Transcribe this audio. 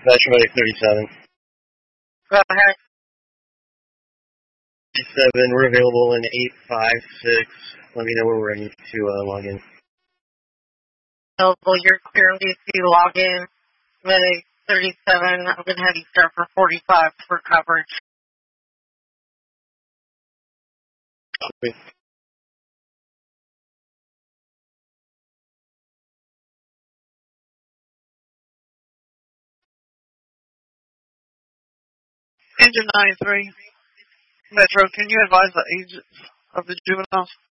Metro 837. Go ahead. 37, we're available in 856. Let me know when we're ready to log in. Available, you're clear to log in. Medic 37, I'm going to have you start for 45 for coverage. Okay. Engine 93. Metro, can you advise the agents of the juveniles?